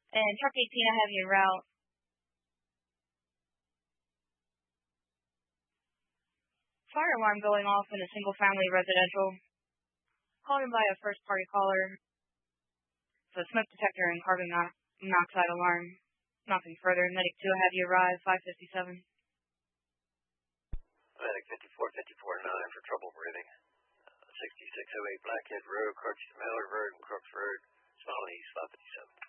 And truck 18, I have you en route. Fire alarm going off in a single-family residential. Called in by a first-party caller. So smoke detector and carbon monoxide alarm. Nothing further. Medic 2, I have you arrive, 557. Medic 54-54-9 for trouble breathing. 6608 Blackhead Road, Crooks, Mallard Road, and Crooks Road, Smiley East, 557.